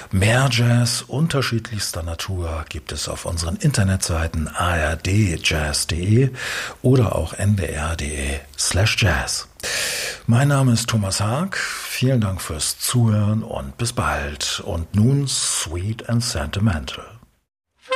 Mehr Jazz unterschiedlichster Natur gibt es auf unseren Internetseiten ardjazz.de oder auch ndr.de/jazz. Mein Name ist Thomas Haag. Vielen Dank fürs Zuhören und bis bald. Und nun Sweet and Sentimental.